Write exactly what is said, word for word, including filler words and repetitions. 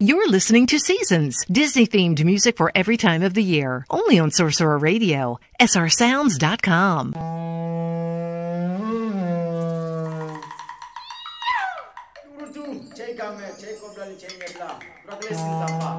You're listening to Seasons, Disney-themed music for every time of the year. Only on Sorcerer Radio, S R sounds dot com. Take a man, take a bloody chain, progressive.